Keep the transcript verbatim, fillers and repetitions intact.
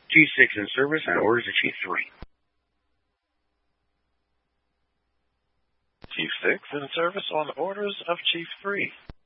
Chief six in service on orders of Chief three. Chief six in service on orders of Chief three.